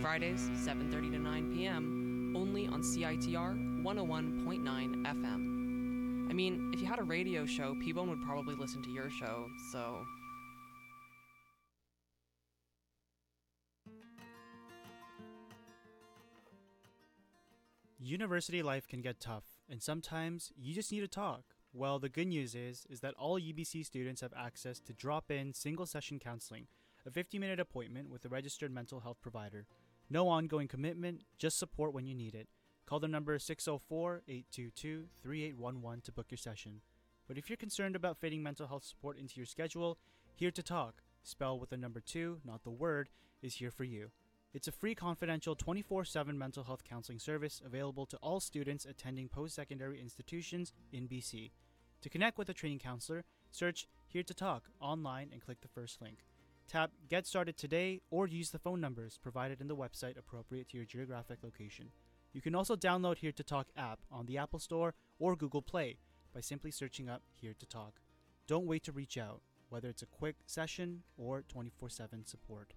Fridays, 7:30 to 9 p.m., only on CITR 101.9 FM. I mean, if you had a radio show, P-Bone would probably listen to your show, so... University life can get tough, and sometimes you just need to talk. Well, the good news is that all UBC students have access to drop-in single-session counseling, a 50-minute appointment with a registered mental health provider. No ongoing commitment, just support when you need it. Call the number 604-822-3811 to book your session. But if you're concerned about fitting mental health support into your schedule, Here to Talk, spelled with the number 2, not the word, is here for you. It's a free, confidential, 24/7 mental health counseling service available to all students attending post-secondary institutions in BC. To connect with a training counselor, search Here to Talk online and click the first link. Tap Get Started today or use the phone numbers provided in the website appropriate to your geographic location. You can also download Here to Talk app on the Apple Store or Google Play by simply searching up Here to Talk. Don't wait to reach out, whether it's a quick session or 24/7 support.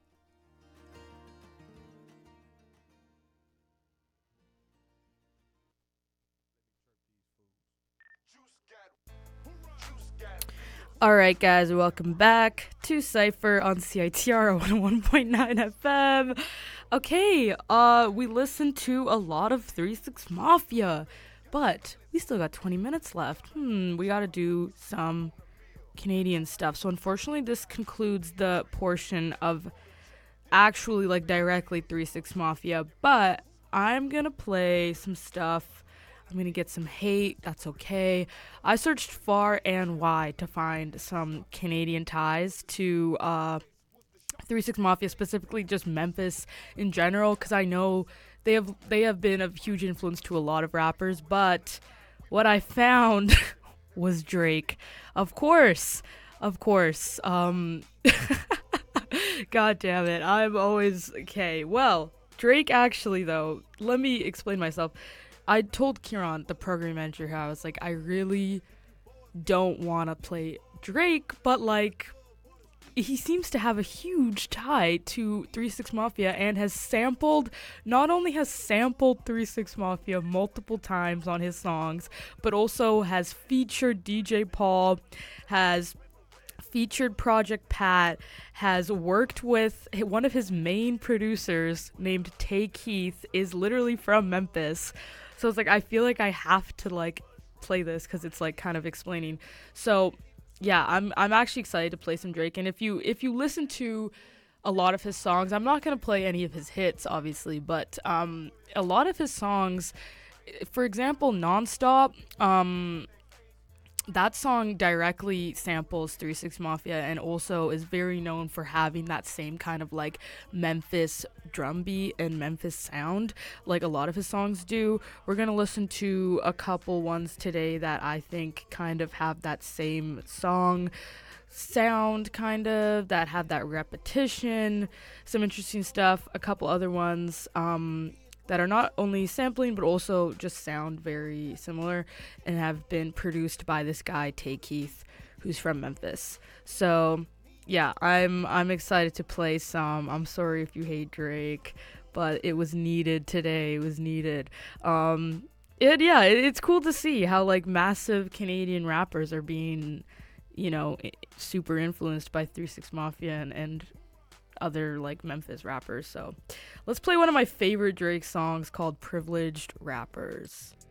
Alright guys, welcome back to Cypher on CITR 101.9 FM. Okay, we listened to a lot of 3 6 Mafia, but we still got 20 minutes left. We gotta do some Canadian stuff. So unfortunately this concludes the portion of actually like directly 3 6 Mafia, but I'm gonna play some stuff. I'm going to get some hate. That's okay. I searched far and wide to find some Canadian ties to 3 6 Mafia, specifically just Memphis in general, because I know they have been of huge influence to a lot of rappers, but what I found was Drake. Of course. God damn it. I'm always... Okay, well, Drake actually, though, let me explain myself. I told Kieran, the program manager, how I was like, I really don't want to play Drake, but like, he seems to have a huge tie to 3 6 Mafia and not only has sampled 3 6 Mafia multiple times on his songs, but also has featured DJ Paul, has featured Project Pat, has worked with one of his main producers named Tay Keith, is literally from Memphis. So it's like, I feel like I have to like play this because it's like kind of explaining. So yeah, I'm actually excited to play some Drake. And if you listen to a lot of his songs, I'm not going to play any of his hits, obviously, but a lot of his songs, for example, Nonstop, that song directly samples 3 6 Mafia and also is very known for having that same kind of like Memphis drum beat and Memphis sound like a lot of his songs do. We're going to listen to a couple ones today that I think kind of have that same song sound, kind of, that have that repetition, some interesting stuff. A couple other ones that are not only sampling but also just sound very similar and have been produced by this guy Tay Keith, who's from Memphis. So yeah, I'm excited to play some. I'm sorry if you hate Drake, but it was needed today. It was needed. It's cool to see how like massive Canadian rappers are being, super influenced by 3 6 Mafia and other like Memphis rappers. So let's play one of my favorite Drake songs called Privileged Rappers.